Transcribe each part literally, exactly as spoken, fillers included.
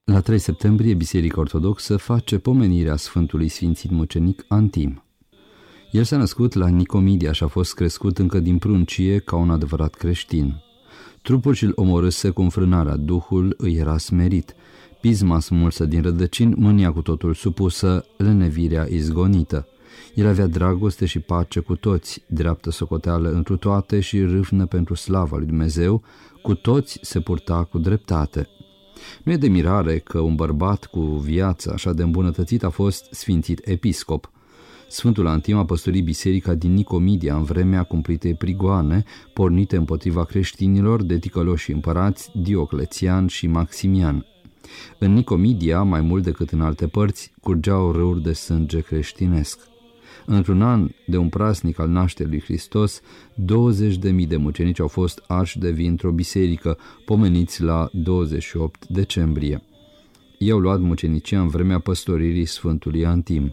La trei septembrie, Biserica Ortodoxă face pomenirea Sfântului Sfințit Mucenic Antim. El s-a născut la Nicomedia și a fost crescut încă din pruncie ca un adevărat creștin. Trupul și-l omorâse cu înfrânarea, Duhul îi era smerit, pisma smulsă din rădăcini, mânia cu totul supusă, lenevirea izgonită. El avea dragoste și pace cu toți, dreaptă socoteală întru toate și râvnă pentru slava lui Dumnezeu, cu toți se purta cu dreptate. Nu e de mirare că un bărbat cu viață așa de îmbunătățit a fost sfințit episcop. Sfântul Antim a păstorit biserica din Nicomedia în vremea cumplitei prigoane, pornite împotriva creștinilor de ticăloși împărați Dioclețian și Maximian. În Nicomedia, mai mult decât în alte părți, curgeau râuri de sânge creștinesc. Într-un an de un praznic al nașterii lui Hristos, douăzeci de mii de mucenici au fost arși de vii într-o biserică, pomeniți la douăzeci și opt decembrie. Ei au luat mucenicia în vremea păstoririi Sfântului Antim.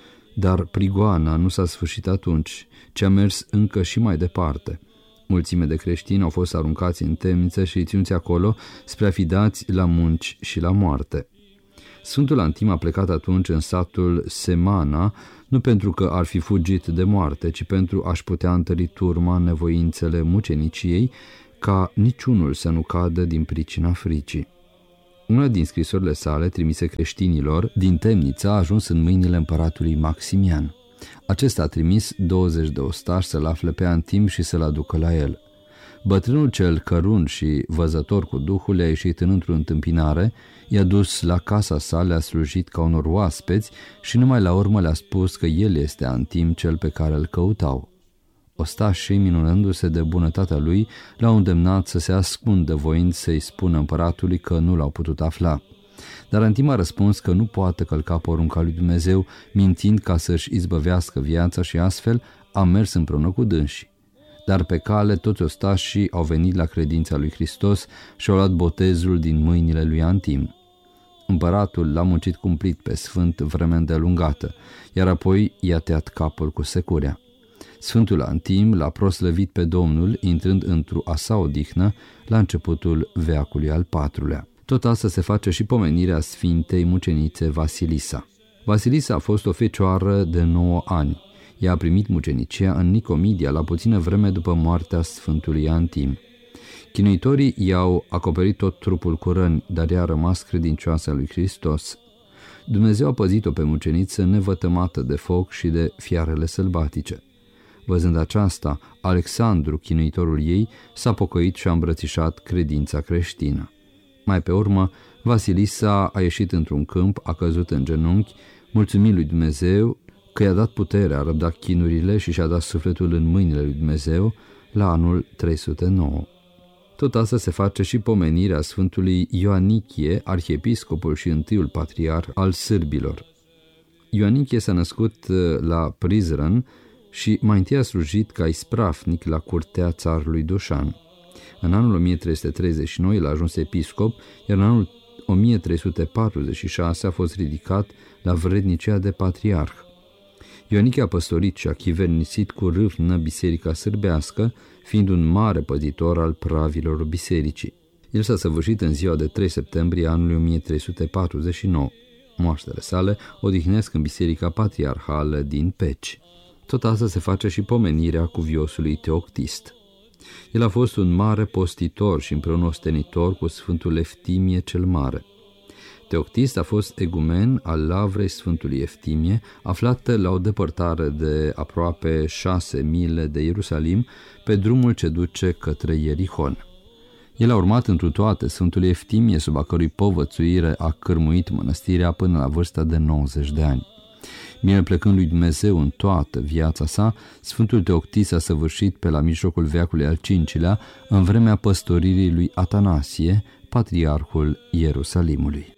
Dar prigoana nu s-a sfârșit atunci, ci a mers încă și mai departe. Mulțime de creștini au fost aruncați în temniță și ținuți acolo spre a fi dați la munci și la moarte. Sfântul Antim a plecat atunci în satul Semana, nu pentru că ar fi fugit de moarte, ci pentru a-și putea întări turma nevoințele muceniciei, ca niciunul să nu cadă din pricina fricii. Una din scrisorile sale, trimise creștinilor din temniță, a ajuns în mâinile împăratului Maximian. Acesta a trimis douăzeci de ostași să-l afle pe Antim și să-l aducă la el. Bătrânul cel cărun și văzător cu Duhul le-a ieșit în într-o întâmpinare, i-a dus la casa sa, le-a slujit ca unor oaspeți și numai la urmă le-a spus că el este Antim, cel pe care îl căutau. Ostașii, minunându-se de bunătatea lui, l-au îndemnat să se ascundă, voind să-i spună împăratului că nu l-au putut afla. Dar Antim a răspuns că nu poate călca porunca lui Dumnezeu, mintind ca să-și izbăvească viața, și astfel a mers împreună cu dânsii. Dar pe cale toți ostașii au venit la credința lui Hristos și au luat botezul din mâinile lui Antim. Împăratul l-a muncit cumplit pe sfânt vreme îndelungată, iar apoi i-a tăiat capul cu securea. Sfântul Antim l-a proslăvit pe Domnul, intrând într-o a sa odihnă la începutul veacului al patrulea. Tot asta se face și pomenirea Sfintei Mucenițe Vasilisa. Vasilisa a fost o fecioară de nouă ani. Ea a primit mucenicia în Nicomedia la puțină vreme după moartea Sfântului Antim. Chinuitorii i-au acoperit tot trupul cu răni, dar ea a rămas credincioasă lui Hristos. Dumnezeu a păzit-o pe muceniță nevătămată de foc și de fiarele sălbatice. Văzând aceasta, Alexandru, chinuitorul ei, s-a pocăit și a îmbrățișat credința creștină. Mai pe urmă, Vasilisa a ieșit într-un câmp, a căzut în genunchi, mulțumit lui Dumnezeu că i-a dat puterea, a răbdat chinurile și și-a dat sufletul în mâinile lui Dumnezeu la anul trei sute nouă. Tot asta se face și pomenirea Sfântului Ioanichie, arhiepiscopul și întâiul patriarh al sârbilor. Ioanichie s-a născut la Prizren și mai întâi a slujit ca isprafnic la curtea țarului Dușan. În anul o mie trei sute treizeci și nouă el a ajuns episcop, iar în anul o mie trei sute patruzeci și șase a fost ridicat la vrednicia de patriarh. Ioanichie a păstorit și a chivernisit cu râvnă biserica sârbească, fiind un mare păzitor al pravilor bisericii. El s-a săvârșit în ziua de trei septembrie anului o mie trei sute patruzeci și nouă. Moaștele sale odihnesc în biserica patriarhală din Peci. Tot asta se face și pomenirea cuviosului Teoctist. El a fost un mare postitor și împreună ostenitor cu Sfântul Eftimie cel Mare. Teoctist a fost egumen al lavrei Sfântului Eftimie, aflată la o depărtare de aproape șase mile de Ierusalim, pe drumul ce duce către Ierihon. El a urmat întru toate Sfântului Eftimie, sub a cărui povățuire a cârmuit mănăstirea până la vârsta de nouăzeci de ani. Bine plecând lui Dumnezeu în toată viața sa, Sfântul Teoctist s-a săvârșit pe la mijlocul veacului al cincilea, în vremea păstoririi lui Atanasie, patriarhul Ierusalimului.